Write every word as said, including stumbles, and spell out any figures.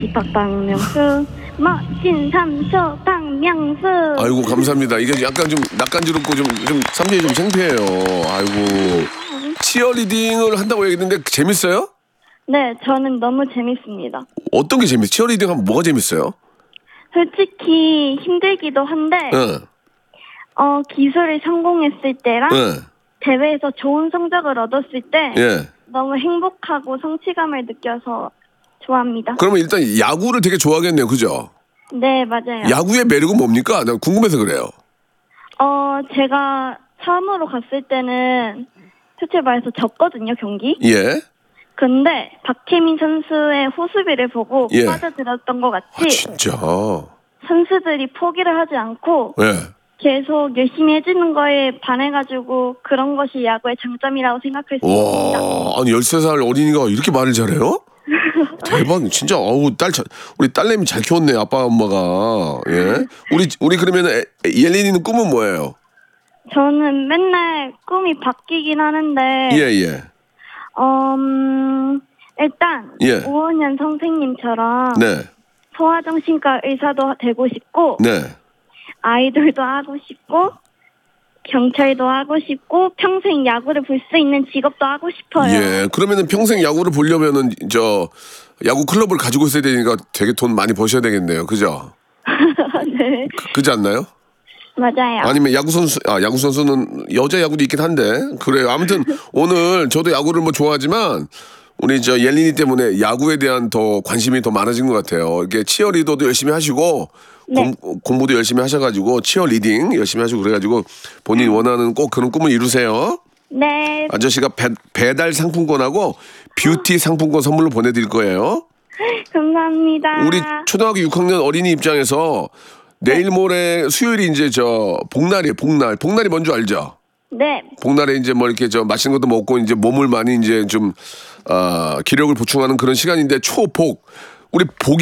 입학 박명수 멋진 삼초 박명수. 아이고 감사합니다. 이게 약간 좀 낯간지럽고 좀 좀 삼촌이 좀 창피해요. 아이고 치어리딩을 한다고 얘기했는데 재밌어요? 네, 저는 너무 재밌습니다. 어떤 게 재밌어요? 치어리딩 하면 뭐가 재밌어요? 솔직히 힘들기도 한데 응. 어, 기술을 성공했을 때랑 응. 대회에서 좋은 성적을 얻었을 때 예. 너무 행복하고 성취감을 느껴서 좋아합니다. 그러면 일단 야구를 되게 좋아하겠네요, 그죠? 네, 맞아요. 야구의 매력은 뭡니까? 나 궁금해서 그래요. 어, 제가 처음으로 갔을 때는 솔직히 말해서 졌거든요, 경기. 예. 근데 박혜민 선수의 호수비를 보고 예. 빠져들었던 것 같이 아 진짜. 선수들이 포기를 하지 않고 예. 계속 열심히 해주는 거에 반해가지고 그런 것이 야구의 장점이라고 생각할 수 있습니다. 와, 아니 열세 살 어린이가 이렇게 말을 잘해요? 대박, 진짜. 어우, 딸, 잘- 우리 딸내미 잘 키웠네, 아빠, 엄마가. 예. 우리, 우리 그러면 에- 옐린이는 꿈은 뭐예요? 저는 맨날 꿈이 바뀌긴 하는데 예, 예. 어, 음, 일단 예. 오은현 선생님처럼 네, 소아정신과 의사도 되고 싶고 네. 아이돌도 하고 싶고 경찰도 하고 싶고 평생 야구를 볼 수 있는 직업도 하고 싶어요. 예. 그러면은 평생 야구를 보려면은, 저, 야구 클럽을 가지고 있어야 되니까 되게 돈 많이 버셔야 되겠네요. 그죠? 네, 그, 그지 않나요? 맞아요. 아니면 야구 선수, 아, 야구 선수는 여자 야구도 있긴 한데. 그래요. 아무튼 오늘 저도 야구를 뭐 좋아하지만 우리 저 옐린이 때문에 야구에 대한 더 관심이 더 많아진 것 같아요. 이게 치어리더도 열심히 하시고 네. 공, 공부도 열심히 하셔가지고 치어리딩 열심히 하시고 그래가지고 본인이 원하는 꼭 그런 꿈을 이루세요. 네, 아저씨가 배, 배달 상품권하고 뷰티 상품권 선물로 보내드릴 거예요. 감사합니다. 우리 초등학교 육 학년 어린이 입장에서 내일 모레 수요일이 이제 저 복날이에요. 복날. 복날이 뭔 줄 알죠? 네, 복날에 이제 뭐 이렇게 저 맛있는 것도 먹고 이제 몸을 많이 이제 좀 아, 기력을 보충하는 그런 시간인데 초복. 우리 복